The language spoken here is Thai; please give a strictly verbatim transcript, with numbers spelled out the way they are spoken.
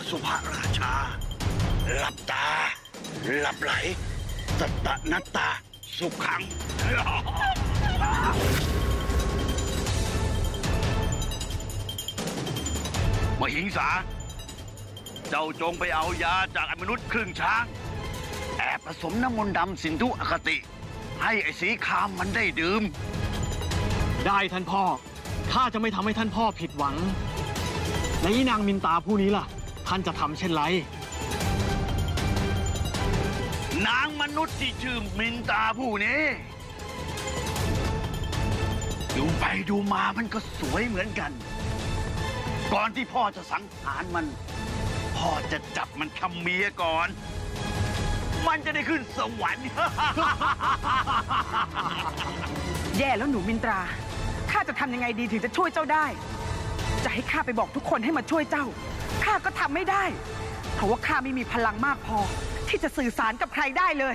สุภราชาหลับตาหลับไหลสัตตนัตตาสุขังมหิงสาเจ้าจงไปเอายาจากมนุษย์ครึ่งช้างแอบผสมน้ำมนต์ดำสินธุอคติให้ไอ้สีคามมันได้ดื่มได้ท่านพ่อข้าจะไม่ทำให้ท่านพ่อผิดหวังและอีนางมินตาผู้นี้ล่ะท่านจะทำเช่นไรนางมนุษย์ที่ชื่อมินตาผู้นี้ดูไปดูมามันก็สวยเหมือนกันก่อนที่พ่อจะสังหารมันพ่อจะจับมันทำเมียก่อนมันจะได้ขึ้นสวรรค์แย่แล้วหนูมินตราข้าจะทำยังไงดีถึงจะช่วยเจ้าได้จะให้ข้าไปบอกทุกคนให้มาช่วยเจ้าข้าก็ทำไม่ได้เพราะว่าข้าไม่มีพลังมากพอที่จะสื่อสารกับใครได้เลย